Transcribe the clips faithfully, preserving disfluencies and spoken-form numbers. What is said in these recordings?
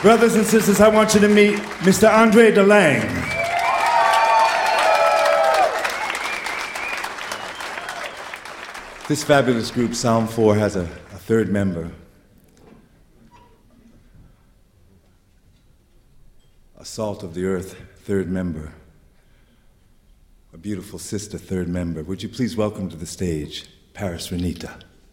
Brothers and sisters, I want you to meet Mister Andre DeLange. This fabulous group, Psalm four, has a, a third member. A salt of the earth, third member. A beautiful sister, third member. Would you please welcome to the stage, Paris Renita.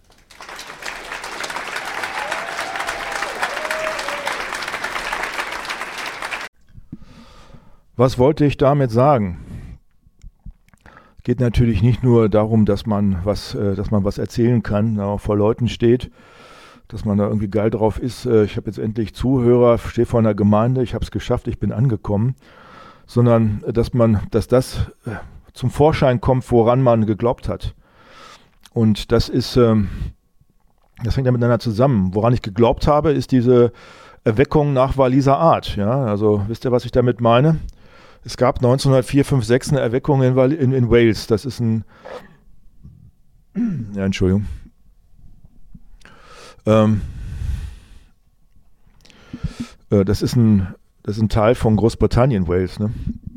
Was wollte ich damit sagen? Es geht natürlich nicht nur darum, dass man was, äh, dass man was erzählen kann, auch vor Leuten steht, dass man da irgendwie geil drauf ist. Äh, ich habe jetzt endlich Zuhörer, stehe vor einer Gemeinde, ich habe es geschafft, ich bin angekommen, sondern äh, dass man, dass das äh, zum Vorschein kommt, woran man geglaubt hat. Und das ist, ähm, das hängt ja miteinander zusammen. Woran ich geglaubt habe, ist diese Erweckung nach Walliser Art. Ja, also wisst ihr, was ich damit meine? Es gab neunzehnhundertvier, fünf, sechs eine Erweckung in, in, in Wales. Das ist ein, ja, Entschuldigung. Ähm, äh, das ist ein, das ist ein Teil von Großbritannien, Wales. Ne?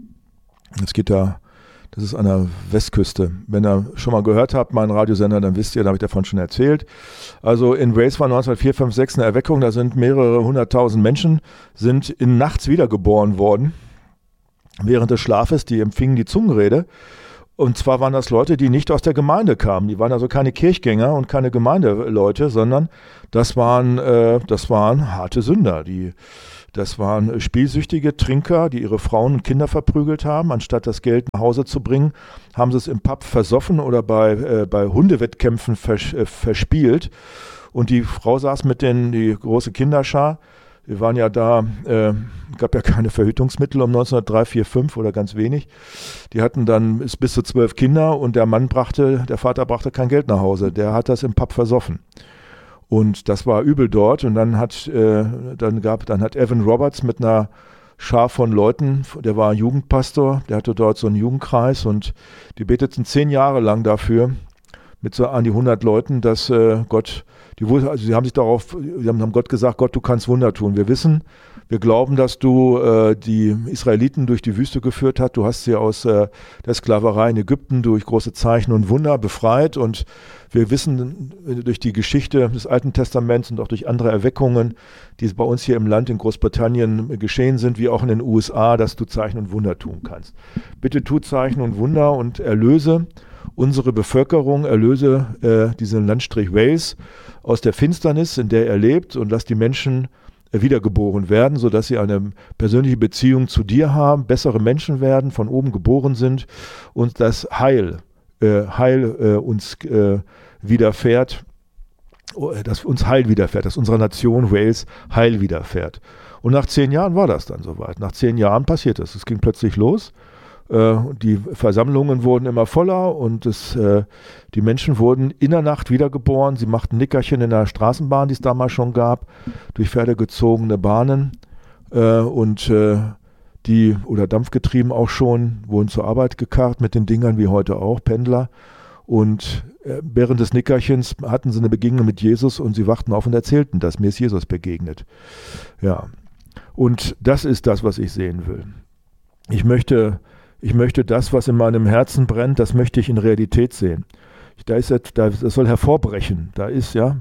Das geht da, das ist an der Westküste. Wenn ihr schon mal gehört habt, meinen Radiosender, dann wisst ihr, da habe ich davon schon erzählt. Also in Wales war neunzehnhundertvier, fünf, sechs eine Erweckung. Da sind mehrere hunderttausend Menschen, sind in nachts wiedergeboren worden. Während des Schlafes, die empfingen die Zungenrede. Und zwar waren das Leute, die nicht aus der Gemeinde kamen. Die waren also keine Kirchgänger und keine Gemeindeleute, sondern das waren, äh, das waren harte Sünder. Die, das waren spielsüchtige Trinker, die ihre Frauen und Kinder verprügelt haben. Anstatt das Geld nach Hause zu bringen, haben sie es im Pub versoffen oder bei, äh, bei Hundewettkämpfen vers- äh, verspielt. Und die Frau saß mit den, die große Kinderschar. Wir waren ja da, äh, gab ja keine Verhütungsmittel um neunzehnhundertdrei, vier, fünf oder ganz wenig. Die hatten dann bis zu zwölf Kinder und der Mann brachte, der Vater brachte kein Geld nach Hause. Der hat das im Pub versoffen. Und das war übel dort. Und dann hat, äh, dann gab, dann hat Evan Roberts mit einer Schar von Leuten, der war Jugendpastor, der hatte dort so einen Jugendkreis und die beteten zehn Jahre lang dafür, mit so an die hundert Leuten, dass äh, Gott, die, also sie haben sich darauf, sie haben, haben Gott gesagt, Gott, du kannst Wunder tun. Wir wissen, wir glauben, dass du äh, die Israeliten durch die Wüste geführt hast. Du hast sie aus äh, der Sklaverei in Ägypten durch große Zeichen und Wunder befreit. Und wir wissen durch die Geschichte des Alten Testaments und auch durch andere Erweckungen, die bei uns hier im Land in Großbritannien geschehen sind, wie auch in den U S A, dass du Zeichen und Wunder tun kannst. Bitte tu Zeichen und Wunder und erlöse unsere Bevölkerung, erlöse äh, diesen Landstrich Wales aus der Finsternis, in der er lebt, und lass die Menschen äh, wiedergeboren werden, sodass sie eine persönliche Beziehung zu dir haben, bessere Menschen werden, von oben geboren sind und das Heil, äh, Heil äh, uns äh, widerfährt, dass uns Heil widerfährt, dass unserer Nation Wales Heil widerfährt. Und nach zehn Jahren war das dann soweit. Nach zehn Jahren passiert es. Es ging plötzlich los. Die Versammlungen wurden immer voller und es, äh, die Menschen wurden in der Nacht wiedergeboren. Sie machten Nickerchen in der Straßenbahn, die es damals schon gab, durch Pferde gezogene Bahnen äh, und äh, die, oder dampfgetrieben auch schon, wurden zur Arbeit gekarrt mit den Dingern wie heute auch, Pendler. Und äh, während des Nickerchens hatten sie eine Begegnung mit Jesus und sie wachten auf und erzählten das. Mir ist Jesus begegnet. Ja, und das ist das, was ich sehen will. Ich möchte Ich möchte das, was in meinem Herzen brennt, das möchte ich in Realität sehen. Da ist, da, das soll hervorbrechen. Da ist, ja.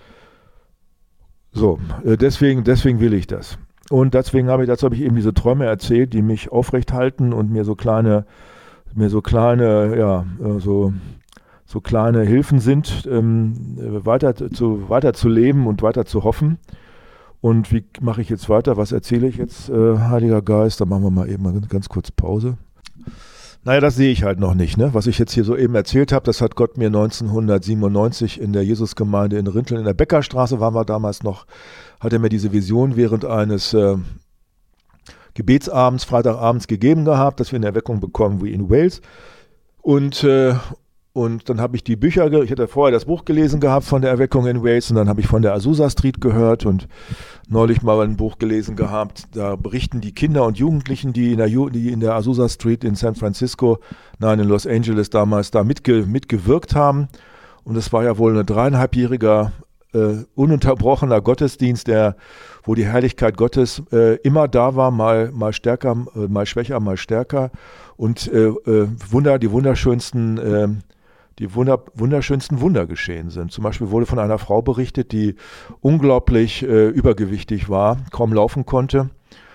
So, deswegen, deswegen will ich das. Und deswegen habe ich, dazu habe ich eben diese Träume erzählt, die mich aufrecht halten und mir so kleine, mir so kleine, ja, so, so kleine Hilfen sind, ähm, weiter zu, weiter zu leben und weiter zu hoffen. Und wie mache ich jetzt weiter? Was erzähle ich jetzt, äh, Heiliger Geist? Da machen wir mal eben mal ganz, ganz kurz Pause. Naja, das sehe ich halt noch nicht. Ne? Was ich jetzt hier so eben erzählt habe, das hat Gott mir neunzehnhundertsiebenundneunzig in der Jesusgemeinde in Rinteln in der Bäckerstraße, waren wir damals noch, hat er mir diese Vision während eines äh, Gebetsabends, Freitagabends gegeben gehabt, dass wir eine Erweckung bekommen wie in Wales. Und, äh, und dann habe ich die Bücher, ich hatte vorher das Buch gelesen gehabt von der Erweckung in Wales und dann habe ich von der Azusa Street gehört und neulich mal ein Buch gelesen gehabt, da berichten die Kinder und Jugendlichen, die in der, Ju- die in der Azusa Street in San Francisco, nein, in Los Angeles damals da mitge- mitgewirkt haben. Und es war ja wohl ein dreieinhalbjähriger äh, ununterbrochener Gottesdienst, der, wo die Herrlichkeit Gottes äh, immer da war, mal, mal stärker, äh, mal schwächer, mal stärker und äh, äh, Wunder, die wunderschönsten, äh, die Wunder, wunderschönsten Wunder geschehen sind. Zum Beispiel wurde von einer Frau berichtet, die unglaublich äh, übergewichtig war, kaum laufen konnte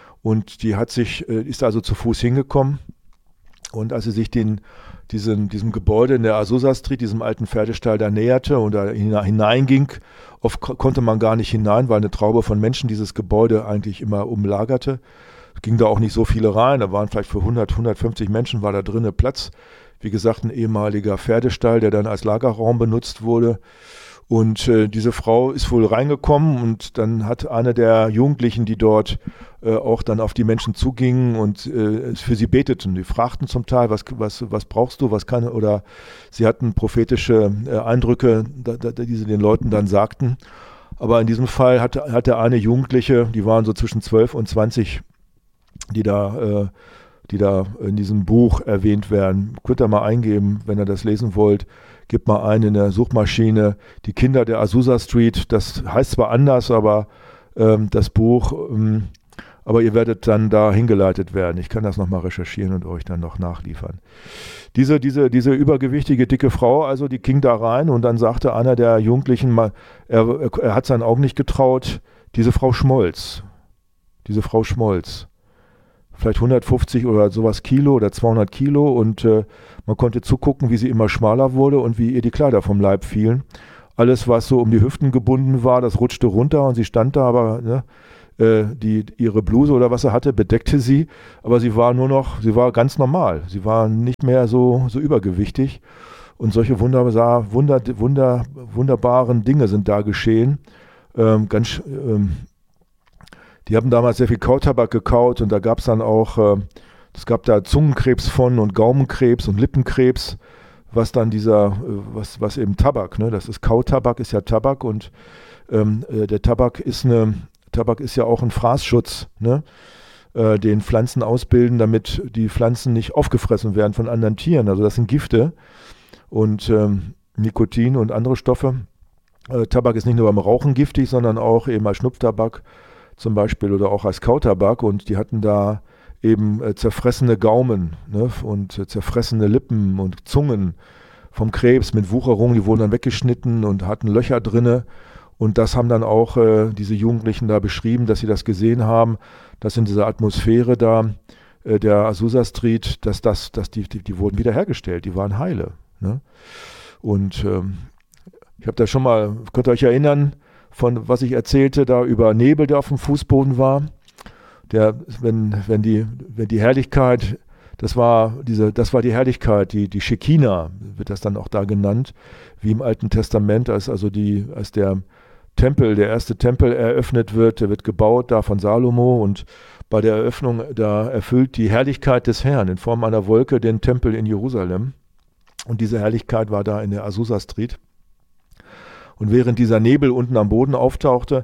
und die hat sich, äh, ist also zu Fuß hingekommen und als sie sich den Diesen, diesem Gebäude in der Azusa Street, diesem alten Pferdestall da näherte und da hineinging. Oft konnte man gar nicht hinein, weil eine Traube von Menschen dieses Gebäude eigentlich immer umlagerte. Es ging da auch nicht so viele rein, da waren vielleicht für hundert, hundertfünfzig Menschen war da drinnen Platz. Wie gesagt, ein ehemaliger Pferdestall, der dann als Lagerraum benutzt wurde. Und äh, diese Frau ist wohl reingekommen und dann hat eine der Jugendlichen, die dort äh, auch dann auf die Menschen zugingen und äh, für sie beteten. Die fragten zum Teil, was, was, was brauchst du, was kann, oder sie hatten prophetische äh, Eindrücke, da, da, die sie den Leuten dann sagten. Aber in diesem Fall hatte, hatte eine Jugendliche, die waren so zwischen zwölf und zwanzig, die da, äh, die da in diesem Buch erwähnt werden. Könnt ihr mal eingeben, wenn ihr das lesen wollt. Gebt mal ein in der Suchmaschine, die Kinder der Azusa Street, das heißt zwar anders, aber ähm, das Buch, ähm, aber ihr werdet dann da hingeleitet werden. Ich kann das nochmal recherchieren und euch dann noch nachliefern. Diese, diese, diese übergewichtige, dicke Frau, also die ging da rein und dann sagte einer der Jugendlichen, mal, er, er hat seinen Augen nicht getraut, diese Frau schmolz. Diese Frau schmolz. Vielleicht hundertfünfzig oder sowas Kilo oder zweihundert Kilo und äh, man konnte zugucken, wie sie immer schmaler wurde und wie ihr die Kleider vom Leib fielen. Alles, was so um die Hüften gebunden war, das rutschte runter und sie stand da, aber ne, äh, die, ihre Bluse oder was sie hatte, bedeckte sie, aber sie war nur noch, sie war ganz normal. Sie war nicht mehr so, so übergewichtig und solche wunderbar, wunder, wunder, wunderbaren Dinge sind da geschehen. Ähm, ganz ähm, Die haben damals sehr viel Kautabak gekaut und da gab es dann auch, äh, es gab da Zungenkrebs von und Gaumenkrebs und Lippenkrebs, was dann dieser, äh, was, was eben Tabak, ne, das ist Kautabak, ist ja Tabak und ähm, äh, der Tabak ist eine, Tabak ist ja auch ein Fraßschutz, ne, äh, den Pflanzen ausbilden, damit die Pflanzen nicht aufgefressen werden von anderen Tieren. Also das sind Gifte und ähm, Nikotin und andere Stoffe. Äh, Tabak ist nicht nur beim Rauchen giftig, sondern auch eben als Schnupftabak zum Beispiel oder auch als Kautabak und die hatten da eben äh, zerfressene Gaumen, ne, und äh, zerfressene Lippen und Zungen vom Krebs mit Wucherungen, die wurden dann weggeschnitten und hatten Löcher drinne und das haben dann auch äh, diese Jugendlichen da beschrieben, dass sie das gesehen haben, dass in dieser Atmosphäre da äh, der Azusa Street, dass das, dass die, die, die wurden wiederhergestellt, die waren heile, ne? Und ähm, ich habe da schon mal, könnt ihr euch erinnern, von was ich erzählte, da über Nebel, der auf dem Fußboden war. Der, wenn, wenn, die, wenn die Herrlichkeit, das war diese, das war die Herrlichkeit, die, die Shekinah, wird das dann auch da genannt, wie im Alten Testament, als also die, als der Tempel, der erste Tempel eröffnet wird, der wird gebaut da von Salomo und bei der Eröffnung, da erfüllt die Herrlichkeit des Herrn in Form einer Wolke den Tempel in Jerusalem. Und diese Herrlichkeit war da in der Azusa Street. Und während dieser Nebel unten am Boden auftauchte,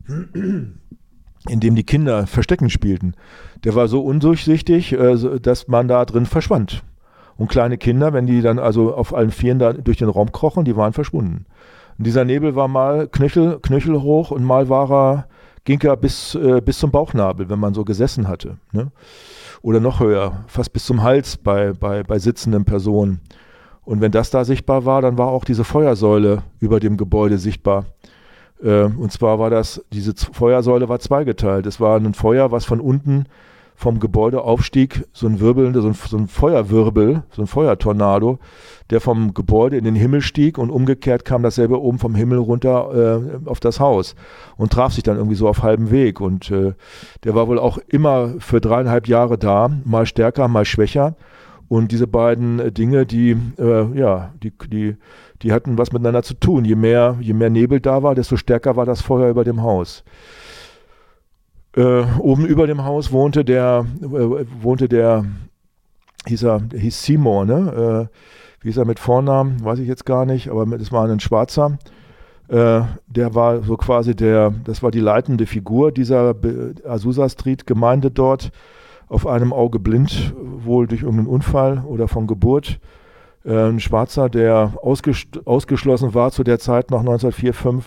in dem die Kinder Verstecken spielten, der war so undurchsichtig, dass man da drin verschwand. Und kleine Kinder, wenn die dann also auf allen Vieren da durch den Raum krochen, die waren verschwunden. Und dieser Nebel war mal Knöchel, Knöchel hoch und mal war er, ging er bis, äh, bis zum Bauchnabel, wenn man so gesessen hatte, ne? Oder noch höher, fast bis zum Hals bei, bei, bei sitzenden Personen. Und wenn das da sichtbar war, dann war auch diese Feuersäule über dem Gebäude sichtbar. Äh, und zwar war das, diese Z- Feuersäule war zweigeteilt. Es war ein Feuer, was von unten vom Gebäude aufstieg, so ein wirbelnder, so ein, so ein Feuerwirbel, so ein Feuertornado, der vom Gebäude in den Himmel stieg und umgekehrt kam dasselbe oben vom Himmel runter äh, auf das Haus und traf sich dann irgendwie so auf halbem Weg. Und äh, der war wohl auch immer für dreieinhalb Jahre da, mal stärker, mal schwächer. Und diese beiden äh, Dinge, die, äh, ja, die, die, die hatten was miteinander zu tun. Je mehr, je mehr Nebel da war, desto stärker war das Feuer über dem Haus. Äh, oben über dem Haus wohnte der, äh, wohnte der, hieß er, hieß Seymour, ne? Äh, wie hieß er mit Vornamen? Weiß ich jetzt gar nicht, aber das war ein Schwarzer. Äh, der war so quasi der, das war die leitende Figur dieser Be- Azusa Street Gemeinde dort. Auf einem Auge blind, wohl durch irgendeinen Unfall oder von Geburt. Äh, ein Schwarzer, der ausges- ausgeschlossen war zu der Zeit, noch neunzehnhundertvier, fünf,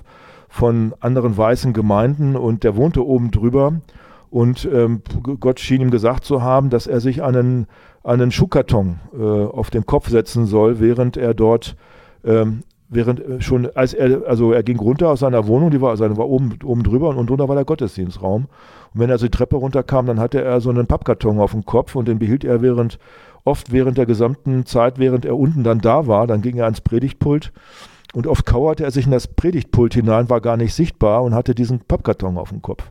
von anderen weißen Gemeinden und der wohnte oben drüber und ähm, Gott schien ihm gesagt zu haben, dass er sich einen, einen Schuhkarton äh, auf den Kopf setzen soll, während er dort ähm, Während schon, als er, also er ging runter aus seiner Wohnung, die war, also war oben, oben drüber und drunter war der Gottesdienstraum. Und wenn er so die Treppe runterkam, dann hatte er so einen Pappkarton auf dem Kopf und den behielt er während, oft während der gesamten Zeit, während er unten dann da war. Dann ging er ans Predigtpult und oft kauerte er sich in das Predigtpult hinein, war gar nicht sichtbar und hatte diesen Pappkarton auf dem Kopf.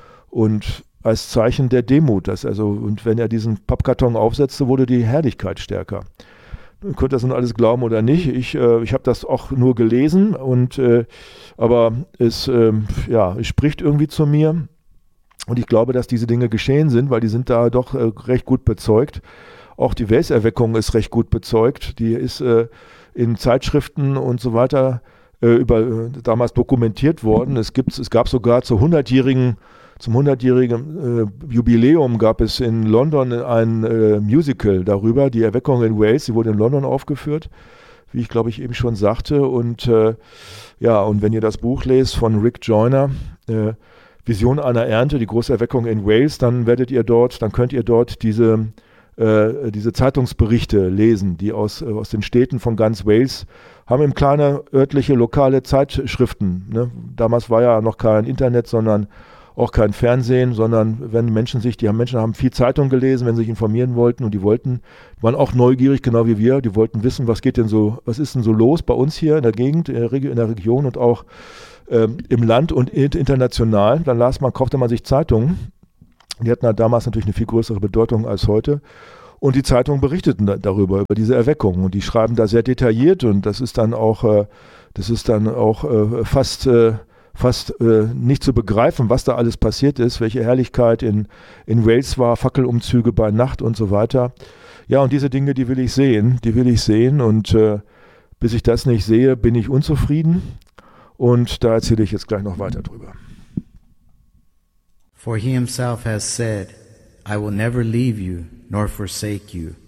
Und als Zeichen der Demut, dass also, und wenn er diesen Pappkarton aufsetzte, wurde die Herrlichkeit stärker. Ihr könnt das nun alles glauben oder nicht. Ich, äh, ich habe das auch nur gelesen, und, äh, aber es, äh, ja, es spricht irgendwie zu mir. Und ich glaube, dass diese Dinge geschehen sind, weil die sind da doch äh, recht gut bezeugt. Auch die Wales-Erweckung ist recht gut bezeugt. Die ist äh, in Zeitschriften und so weiter äh, über, äh, damals dokumentiert worden. Es, gibt, es gab sogar zur hundertjährigen Zum hundertjährigen äh, Jubiläum gab es in London ein äh, Musical darüber, die Erweckung in Wales, die wurde in London aufgeführt, wie ich glaube ich eben schon sagte. Und äh, ja, und wenn ihr das Buch lest von Rick Joyner, äh, Vision einer Ernte, die große Erweckung in Wales, dann werdet ihr dort, dann könnt ihr dort diese, äh, diese Zeitungsberichte lesen, die aus, äh, aus den Städten von ganz Wales haben eben kleine örtliche, lokale Zeitschriften. Ne? Damals war ja noch kein Internet, sondern auch kein Fernsehen, sondern wenn Menschen sich, die haben Menschen haben viel Zeitung gelesen, wenn sie sich informieren wollten, und die wollten, waren auch neugierig, genau wie wir, die wollten wissen, was geht denn so, was ist denn so los bei uns hier in der Gegend, in der, Reg- in der Region und auch ähm, im Land und international. Dann las man, kaufte man sich Zeitungen. Die hatten halt damals natürlich eine viel größere Bedeutung als heute. Und die Zeitungen berichteten da, darüber, über diese Erweckung. Und die schreiben da sehr detailliert, und das ist dann auch, äh, das ist dann auch äh, fast äh, fast äh, nicht zu begreifen, was da alles passiert ist, welche Herrlichkeit in, in Wales war, Fackelumzüge bei Nacht und so weiter. Ja, und diese Dinge, die will ich sehen, die will ich sehen, und äh, bis ich das nicht sehe, bin ich unzufrieden, und da erzähle ich jetzt gleich noch weiter drüber. For he himself has said, I will never leave you nor forsake you.